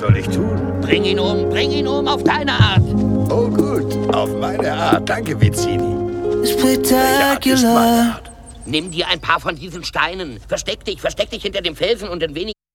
soll ich tun? Bring ihn um auf deine Art. Oh gut, auf meine Art. Danke, Vizzini. Spectacular. Nimm dir ein paar von diesen Steinen. Versteck dich hinter dem Felsen und in wenigen...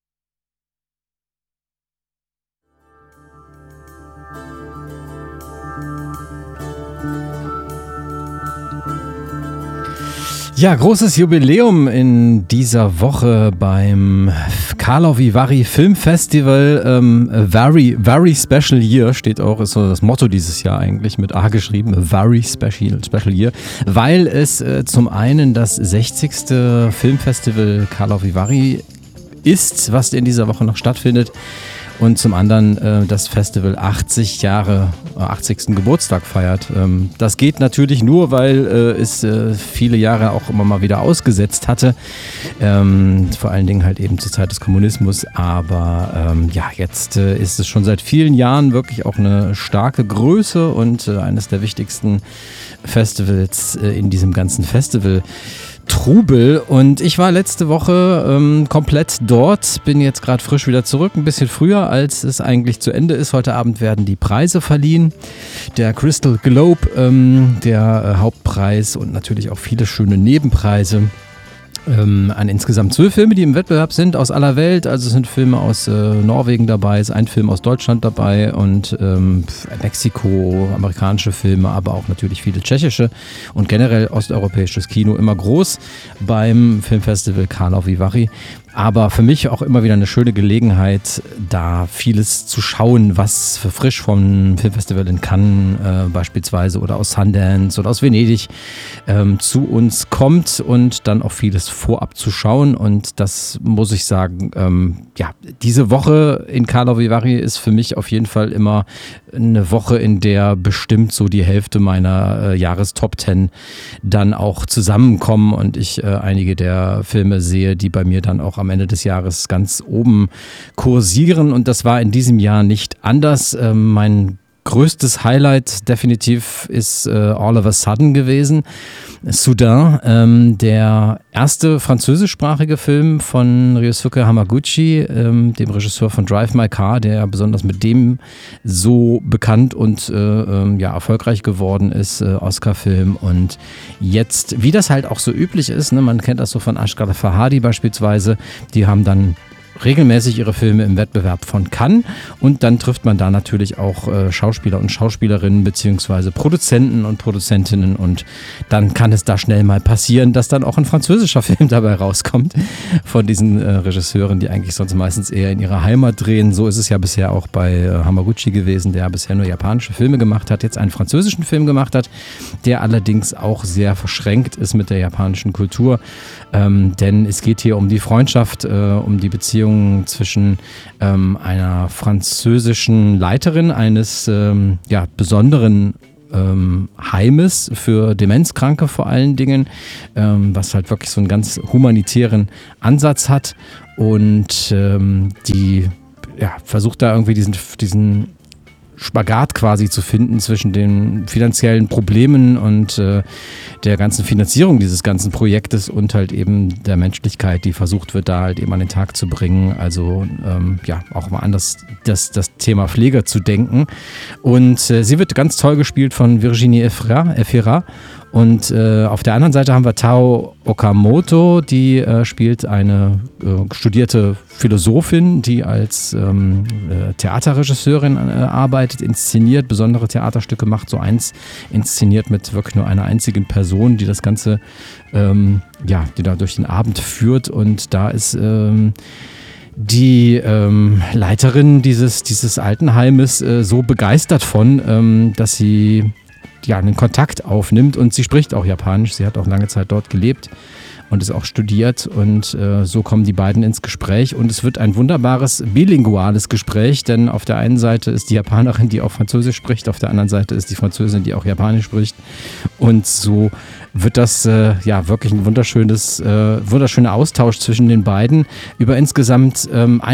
Ja, großes Jubiläum in dieser Woche beim Karlovy Vary Film Festival. Very Special Year steht auch, ist so das Motto dieses Jahr eigentlich, mit A geschrieben, Very Special Year, weil es zum einen das 60. Filmfestival Karlovy Vary ist, was in dieser Woche noch stattfindet. Und zum anderen das Festival 80 Geburtstag feiert. Das geht natürlich nur, weil es viele Jahre auch immer mal wieder ausgesetzt hatte. Vor allen Dingen halt eben zur Zeit des Kommunismus. Aber jetzt ist es schon seit vielen Jahren wirklich auch eine starke Größe und eines der wichtigsten Festivals in diesem ganzen Festival. Trubel, und ich war letzte Woche komplett dort, bin jetzt gerade frisch wieder zurück, ein bisschen früher, als es eigentlich zu Ende ist. Heute Abend werden die Preise verliehen, der Crystal Globe, der Hauptpreis, und natürlich auch viele schöne Nebenpreise. An insgesamt 12 Filme, die im Wettbewerb sind, aus aller Welt. Also es sind Filme aus Norwegen dabei, ist ein Film aus Deutschland dabei und Mexiko, amerikanische Filme, aber auch natürlich viele tschechische und generell osteuropäisches Kino, immer groß beim Filmfestival Karlovy Vary. Aber für mich auch immer wieder eine schöne Gelegenheit, da vieles zu schauen, was für frisch vom Filmfestival in Cannes beispielsweise oder aus Sundance oder aus Venedig zu uns kommt, und dann auch vieles vorab zu schauen. Und das muss ich sagen, diese Woche in Karlovy Vary ist für mich auf jeden Fall immer eine Woche, in der bestimmt so die Hälfte meiner Jahrestop 10 dann auch zusammenkommen und ich einige der Filme sehe, die bei mir dann auch am Ende des Jahres ganz oben kursieren, und das war in diesem Jahr nicht anders. Mein größtes Highlight definitiv ist All of a Sudden gewesen. Soudain, der erste französischsprachige Film von Ryosuke Hamaguchi, dem Regisseur von Drive My Car, der besonders mit dem so bekannt und erfolgreich geworden ist, Oscar-Film. Und jetzt, wie das halt auch so üblich ist, ne, man kennt das so von Ashghar Farhadi beispielsweise, die haben dann regelmäßig ihre Filme im Wettbewerb von Cannes, und dann trifft man da natürlich auch Schauspieler und Schauspielerinnen beziehungsweise Produzenten und Produzentinnen, und dann kann es da schnell mal passieren, dass dann auch ein französischer Film dabei rauskommt von diesen Regisseuren, die eigentlich sonst meistens eher in ihrer Heimat drehen. So ist es ja bisher auch bei Hamaguchi gewesen, der bisher nur japanische Filme gemacht hat, jetzt einen französischen Film gemacht hat, der allerdings auch sehr verschränkt ist mit der japanischen Kultur, denn es geht hier um die Freundschaft, um die Beziehung zwischen einer französischen Leiterin eines besonderen Heimes für Demenzkranke vor allen Dingen, was halt wirklich so einen ganz humanitären Ansatz hat, und die versucht da irgendwie diesen Spagat quasi zu finden zwischen den finanziellen Problemen und der ganzen Finanzierung dieses ganzen Projektes und halt eben der Menschlichkeit, die versucht wird, da halt eben an den Tag zu bringen. Also auch mal anders das Thema Pfleger zu denken. Und sie wird ganz toll gespielt von Virginie Efira. Und auf der anderen Seite haben wir Tao Okamoto, die spielt eine studierte Philosophin, die als Theaterregisseurin arbeitet, inszeniert, besondere Theaterstücke macht, so eins inszeniert mit wirklich nur einer einzigen Person, die das Ganze, die da durch den Abend führt. Und da ist die Leiterin dieses Altenheimes so begeistert von, dass sie einen Kontakt aufnimmt, und sie spricht auch Japanisch. Sie hat auch lange Zeit dort gelebt und ist auch studiert, und so kommen die beiden ins Gespräch, und es wird ein wunderbares bilinguales Gespräch, denn auf der einen Seite ist die Japanerin, die auch Französisch spricht, auf der anderen Seite ist die Französin, die auch Japanisch spricht, und so wird das wirklich ein wunderschöner Austausch zwischen den beiden über insgesamt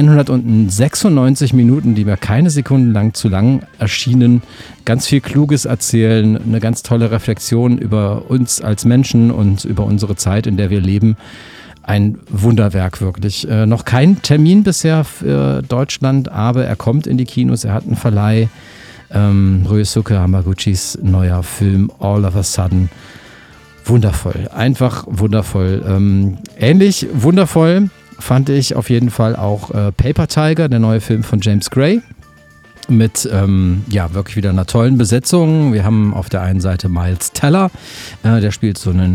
196 Minuten, die mir keine Sekunde lang zu lang erschienen. Ganz viel Kluges erzählen, eine ganz tolle Reflexion über uns als Menschen und über unsere Zeit, in der wir leben. ein Wunderwerk wirklich. Noch kein Termin bisher für Deutschland, aber er kommt in die Kinos, er hat einen Verleih. Ryosuke Hamaguchis neuer Film All of a Sudden. Wundervoll, einfach wundervoll. Ähnlich wundervoll fand ich auf jeden Fall auch Paper Tiger, der neue Film von James Gray. Mit wirklich wieder einer tollen Besetzung. Wir haben auf der einen Seite Miles Teller, der spielt so einen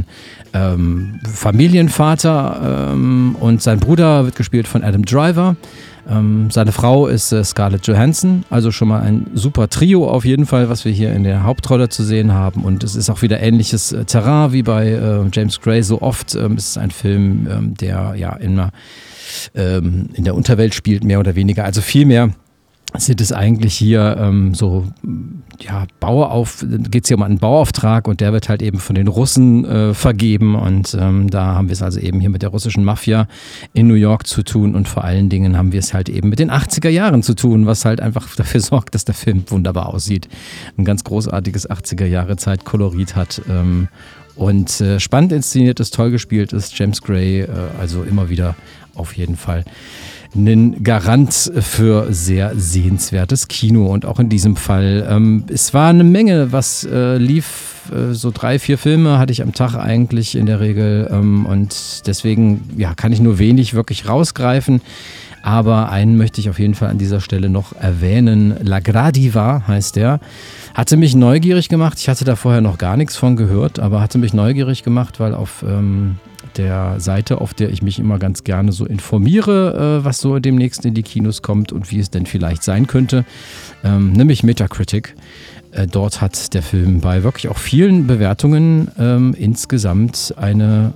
Familienvater und sein Bruder wird gespielt von Adam Driver. Seine Frau ist Scarlett Johansson, also schon mal ein super Trio auf jeden Fall, was wir hier in der Hauptrolle zu sehen haben. Und es ist auch wieder ähnliches Terrain wie bei James Gray so oft. Es ist ein Film, der ja in der Unterwelt spielt, mehr oder weniger, also viel mehr. Sind es eigentlich hier geht es hier um einen Bauauftrag und der wird halt eben von den Russen vergeben und da haben wir es also eben hier mit der russischen Mafia in New York zu tun und vor allen Dingen haben wir es halt eben mit den 80er Jahren zu tun, was halt einfach dafür sorgt, dass der Film wunderbar aussieht. Ein ganz großartiges 80er Jahre Zeitkolorit hat und spannend inszeniert ist, toll gespielt ist, James Gray, also immer wieder auf jeden Fall ein Garant für sehr sehenswertes Kino und auch in diesem Fall. Es war eine Menge, was lief, so 3-4 Filme hatte ich am Tag eigentlich in der Regel und deswegen kann ich nur wenig wirklich rausgreifen. Aber einen möchte ich auf jeden Fall an dieser Stelle noch erwähnen. La Gradiva heißt der. Hatte mich neugierig gemacht. Ich hatte da vorher noch gar nichts von gehört, aber hatte mich neugierig gemacht, weil auf der Seite, auf der ich mich immer ganz gerne so informiere, was so demnächst in die Kinos kommt und wie es denn vielleicht sein könnte, nämlich Metacritic. Dort hat der Film bei wirklich auch vielen Bewertungen insgesamt eine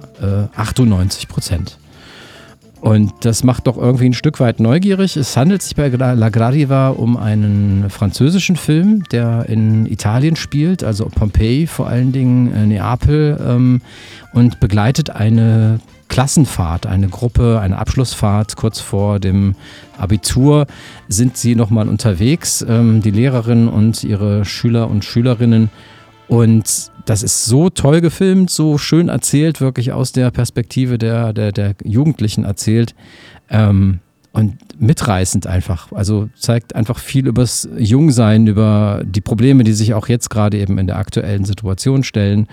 98%. Und das macht doch irgendwie ein Stück weit neugierig. Es handelt sich bei La Gradiva um einen französischen Film, der in Italien spielt, also Pompeji vor allen Dingen, Neapel, und begleitet eine Klassenfahrt, eine Gruppe, eine Abschlussfahrt. Kurz vor dem Abitur sind sie nochmal unterwegs, die Lehrerin und ihre Schüler und Schülerinnen. Und das ist so toll gefilmt, so schön erzählt, wirklich aus der Perspektive der Jugendlichen erzählt und mitreißend einfach. Also zeigt einfach viel übers Jungsein, über die Probleme, die sich auch jetzt gerade eben in der aktuellen Situation stellen.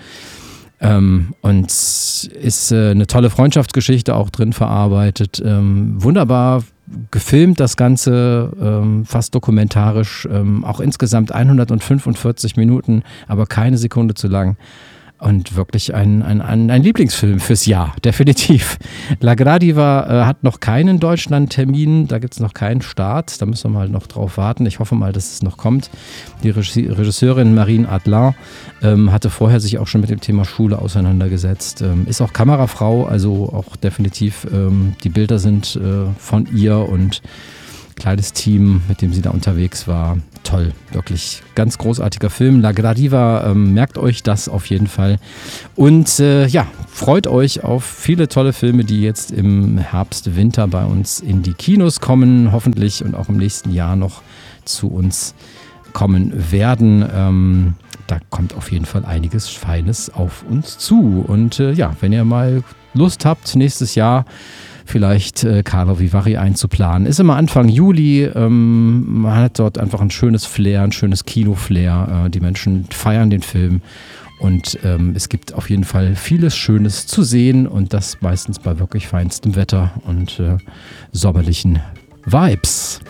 Und ist eine tolle Freundschaftsgeschichte auch drin verarbeitet. Wunderbar gefilmt das Ganze, fast dokumentarisch, auch insgesamt 145 Minuten, aber keine Sekunde zu lang. Und wirklich ein Lieblingsfilm fürs Jahr, definitiv. La Gradiva hat noch keinen Deutschland-Termin, da gibt es noch keinen Start, da müssen wir mal noch drauf warten. Ich hoffe mal, dass es noch kommt. Die Regisseurin Marine Adler hatte vorher sich auch schon mit dem Thema Schule auseinandergesetzt, ist auch Kamerafrau, also auch definitiv die Bilder sind von ihr und kleines Team, mit dem sie da unterwegs war. Toll, wirklich ganz großartiger Film. La Gradiva, merkt euch das auf jeden Fall. Und freut euch auf viele tolle Filme, die jetzt im Herbst, Winter bei uns in die Kinos kommen, hoffentlich und auch im nächsten Jahr noch zu uns kommen werden. Da kommt auf jeden Fall einiges Feines auf uns zu. Und wenn ihr mal Lust habt, nächstes Jahr vielleicht Karlovy Vary einzuplanen. Ist immer Anfang Juli, man hat dort einfach ein schönes Flair, ein schönes Kino-Flair. Die Menschen feiern den Film und es gibt auf jeden Fall vieles Schönes zu sehen und das meistens bei wirklich feinstem Wetter und sommerlichen Vibes.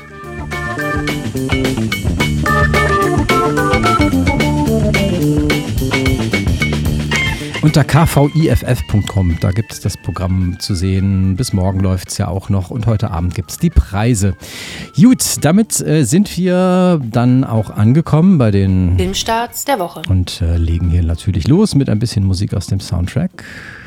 Unter kviff.com, da gibt es das Programm zu sehen. Bis morgen läuft es ja auch noch und heute Abend gibt es die Preise. Gut, damit sind wir dann auch angekommen bei den Filmstarts der Woche. Und legen hier natürlich los mit ein bisschen Musik aus dem Soundtrack.